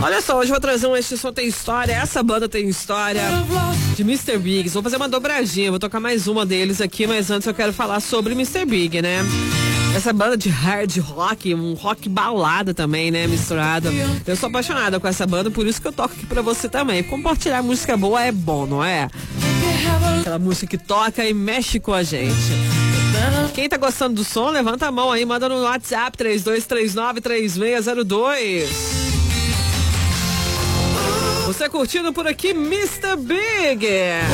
Olha só, hoje eu vou trazer um Este Som Tem História. Essa banda tem história de Mr. Biggs. Vou fazer uma dobradinha, vou tocar mais uma deles aqui, mas antes eu quero falar sobre Mr. Big, né? Essa banda de hard rock, um rock balada também, né? Misturado. Eu sou apaixonada com essa banda, por isso que eu toco aqui pra você também. Compartilhar música boa é bom, não é? Aquela música que toca e mexe com a gente. Quem tá gostando do som, levanta a mão aí, manda no WhatsApp 32393602. Você curtindo por aqui, Mr. Big.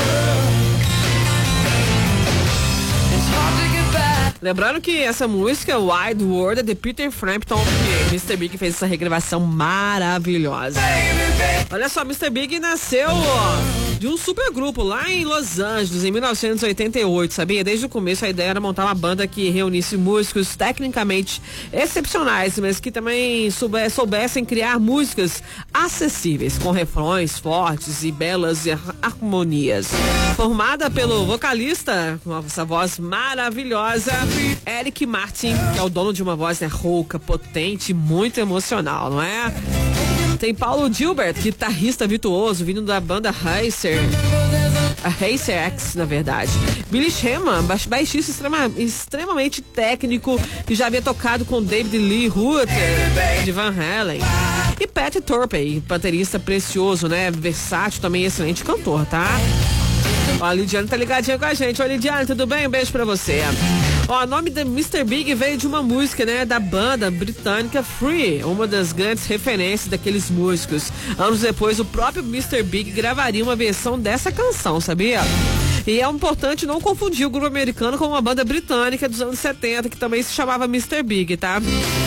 Lembrando que essa música, Wide World, é de Peter Frampton, que Mr. Big fez essa regravação maravilhosa. Olha só, Mr. Big nasceu de um supergrupo lá em Los Angeles, em 1988, sabia? Desde o começo a ideia era montar uma banda que reunisse músicos tecnicamente excepcionais, mas que também soubessem criar músicas acessíveis, com refrões fortes e belas harmonias. Formada pelo vocalista, com essa voz maravilhosa, Eric Martin, que é o dono de uma voz, né, rouca, potente, muito emocional, não é? Tem Paulo Gilbert, guitarrista virtuoso, vindo da banda Racer, a Racer X, na verdade. Billy Sherman, baixista extremamente técnico, que já havia tocado com David Lee Roth, de Van Halen. E Pat Torpey, baterista precioso, né? Versátil, também excelente cantor, tá? Ó, a Lidiane tá ligadinha com a gente. Oi, Lidiane, tudo bem? Um beijo pra você. Ó, o nome de Mr. Big veio de uma música, né, da banda britânica Free, uma das grandes referências daqueles músicos. Anos depois, o próprio Mr. Big gravaria uma versão dessa canção, sabia? E é importante não confundir o grupo americano com uma banda britânica dos anos 70, que também se chamava Mr. Big, tá?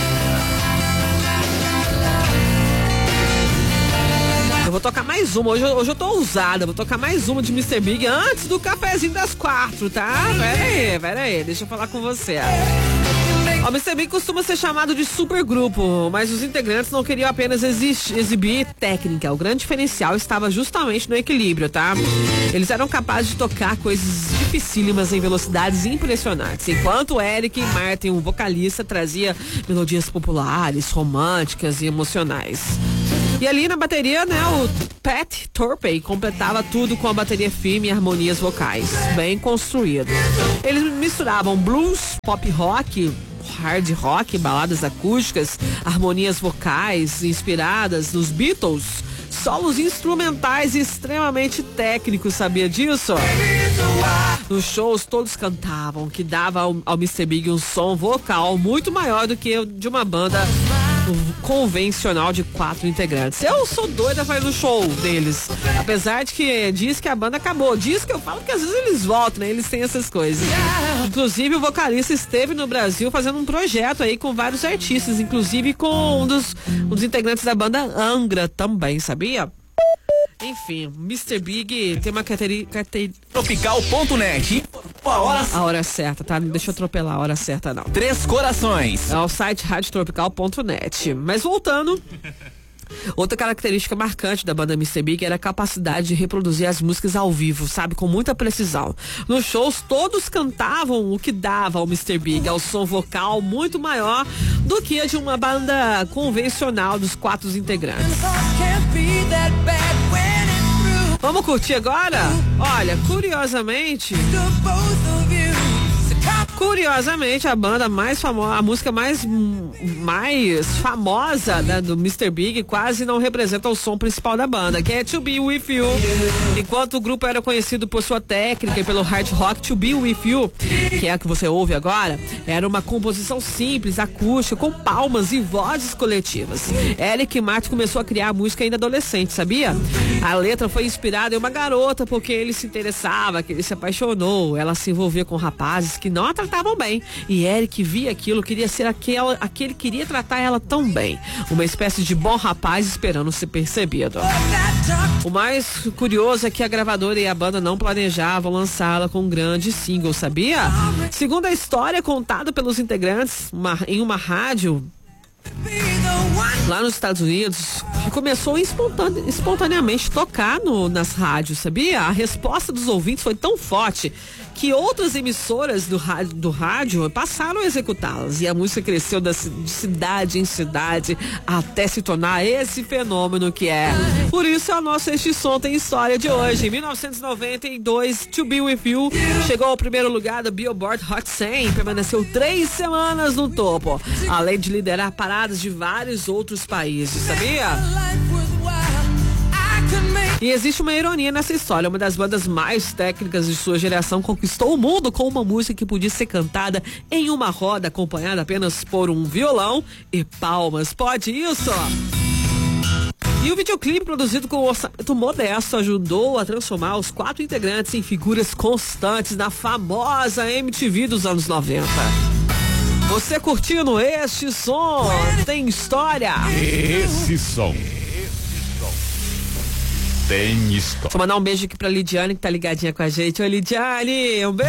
Eu vou tocar mais uma, hoje eu tô ousada, vou tocar mais uma de Mr. Big antes do cafezinho das 4, tá? Pera aí, deixa eu falar com você. O Mr. Big costuma ser chamado de supergrupo, mas os integrantes não queriam apenas exibir técnica. O grande diferencial estava justamente no equilíbrio, tá? Eles eram capazes de tocar coisas dificílimas em velocidades impressionantes, enquanto Eric Martin, o vocalista, trazia melodias populares, românticas e emocionais. E ali na bateria, né, o Pat Torpey completava tudo com a bateria firme e harmonias vocais, bem construído. Eles misturavam blues, pop rock, hard rock, baladas acústicas, harmonias vocais inspiradas nos Beatles, solos instrumentais extremamente técnicos, sabia disso? Nos shows todos cantavam, que dava ao Mr. Big um som vocal muito maior do que o de uma banda convencional de 4 integrantes. Eu sou doida pra ir no show deles, apesar de que diz que a banda acabou, diz que eu falo que às vezes eles voltam, né? Eles têm essas coisas. Inclusive o vocalista esteve no Brasil fazendo um projeto aí com vários artistas, inclusive com um dos integrantes da banda Angra também, sabia? Enfim, Mr. Big tem uma Tropical.net. A hora certa, tá? Não deixa eu atropelar a hora certa, não. 3 Corações. É o site radiotropical.net. Mas voltando, outra característica marcante da banda Mr. Big era a capacidade de reproduzir as músicas ao vivo, sabe? Com muita precisão. Nos shows, todos cantavam o que dava ao Mr. Big, ao som vocal muito maior do que a de uma banda convencional dos 4 integrantes. Vamos curtir agora? Olha, curiosamente, a banda mais famosa, a música mais famosa, né, do Mr. Big quase não representa o som principal da banda, que é To Be With You. Enquanto o grupo era conhecido por sua técnica e pelo hard rock, To Be With You, que é a que você ouve agora, era uma composição simples, acústica, com palmas e vozes coletivas. Eric Martin começou a criar a música ainda adolescente, sabia? A letra foi inspirada em uma garota porque ele se interessava, que ele se apaixonou, ela se envolvia com rapazes que não a tratavam bem, e Eric via aquilo, queria ser aquele queria tratar ela tão bem, uma espécie de bom rapaz esperando ser percebido. O mais curioso é que a gravadora e a banda não planejavam lançá-la com um grande single, sabia? Segundo a história contada pelos integrantes em uma rádio lá nos Estados Unidos, que começou espontaneamente tocar nas rádios, sabia? A resposta dos ouvintes foi tão forte que outras emissoras do rádio passaram a executá-las. E a música cresceu de cidade em cidade até se tornar esse fenômeno que é. Por isso, o nosso Este Som tem história de hoje. Em 1992, To Be With You chegou ao primeiro lugar do Billboard Hot 100, permaneceu 3 semanas no topo, além de liderar paradas de vários outros países, sabia? E existe uma ironia nessa história. Uma das bandas mais técnicas de sua geração conquistou o mundo com uma música que podia ser cantada em uma roda, acompanhada apenas por um violão e palmas. Pode isso? E o videoclipe, produzido com um orçamento modesto, ajudou a transformar os 4 integrantes em figuras constantes na famosa MTV dos anos 90. Você curtindo este som? Tem história? Esse som tem história. Vou mandar um beijo aqui pra Lidiane, que tá ligadinha com a gente. Oi, Lidiane, um beijo.